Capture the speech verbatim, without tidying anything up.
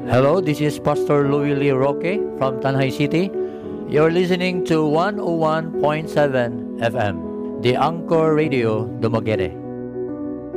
Hello, this is Pastor Louis Lee Roque from Tanay City. You're listening to one oh one point seven F M, the Anchor Radio Dumaguete.